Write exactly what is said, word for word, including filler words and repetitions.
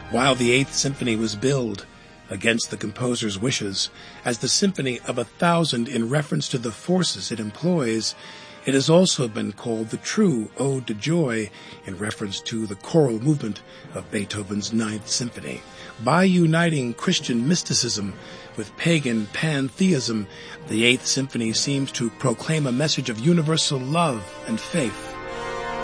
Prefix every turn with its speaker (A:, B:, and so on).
A: While the Eighth Symphony was billed, against the composer's wishes, as the Symphony of a Thousand in reference to the forces it employs, it has also been called the true Ode to Joy in reference to the choral movement of Beethoven's Ninth Symphony. By uniting Christian mysticism with pagan pantheism, the Eighth Symphony seems to proclaim a message of universal love and faith.